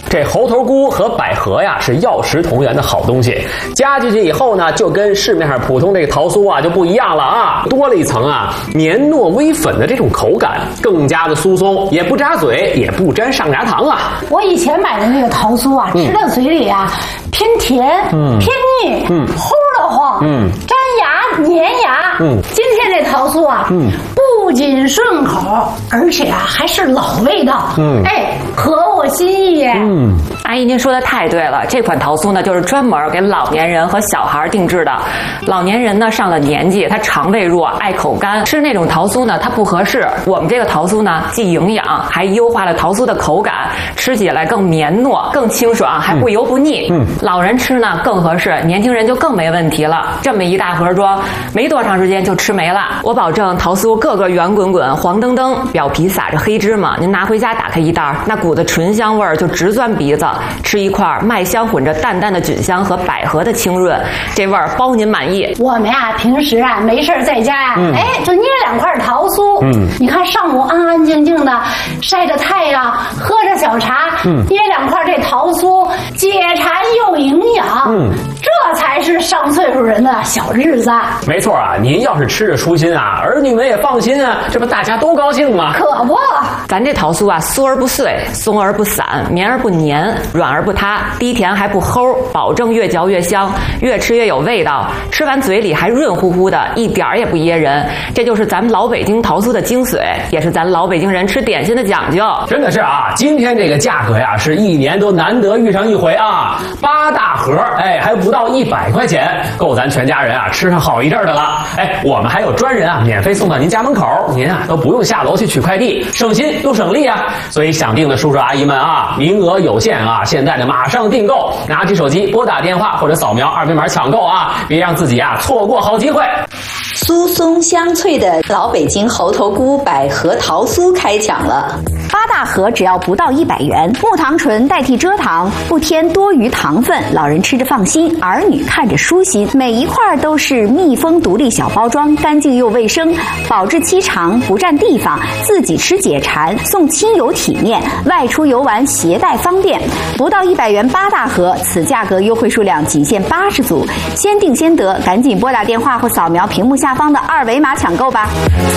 这猴头菇和百合呀是药食同源的好东西，加进去以后呢，就跟市面上普通这个桃酥啊就不一样了啊，多了一层啊绵糯微粉的这种口感，更加的酥松，也不扎嘴，也不沾上牙糖啊。 我以前买的那个桃酥啊，吃到嘴里啊偏甜，偏腻，齁得慌，粘牙粘牙。今天这桃酥啊，不仅顺口，而且啊还是老味道，合我心意耶。 阿姨您说的太对了，这款桃酥呢就是专门给老年人和小孩定制的。老年人呢上了年纪，他肠胃弱，爱口干，吃那种桃酥呢它不合适。我们这个桃酥呢既营养，还优化了桃酥的口感，吃起来更绵糯，更清爽，还不油不腻。老人吃呢更合适，年轻人就更没问题了。这么一大盒装，没多长时间就吃没了。我保证桃酥个个圆滚滚、黄澄澄，表皮撒着黑芝麻，您拿回家打开一袋，那股子醇香味儿就直钻鼻子。吃一块麦香混着淡淡的菌香和百合的清润，这味儿包您满意。 我们呀平时啊没事在家呀，就捏2块桃酥，你看上午安安静静的晒着太阳，喝着小茶，捏2块这桃酥，解馋又营养，这才是上岁数人的小日子。 没错啊，您要是吃着舒心啊，儿女们也放心啊，这不大家都高兴吗？ 可不， 咱这桃酥啊，酥而不碎，松而不散，绵而不黏，软而不塌，低甜还不齁，保证越嚼越香，越吃越有味道，吃完嘴里还润乎乎的，一点儿也不噎人。这就是咱们老北京桃酥的精髓，也是咱老北京人吃点心的讲究。 真的是啊，今天这个价格呀，是1年都难得遇上一回啊，8大盒，还不到100块钱，够咱全家人啊吃上好一阵的了。我们还有专人啊，免费送到您家门口，您啊都不用下楼去取快递，省心又省力啊。所以想订的叔叔阿姨们啊，名额有限啊，现在呢马上订购，拿起手机拨打电话或者扫描2维码抢购啊，别让自己啊错过好机会。 酥松香脆的老北京猴头菇百合桃酥开抢了，8大盒只要不到100元，木糖醇代替蔗糖，不添多余糖分，老人吃着放心，儿女看着舒心。每一块都是密封独立小包装，干净又卫生，保质期长，不占地方，自己吃解馋，送亲友体面，外出游玩携带方便。不到100元8大盒，此价格优惠数量仅限80组，先订先得，赶紧拨打电话或扫描屏幕下方的2维码抢购吧。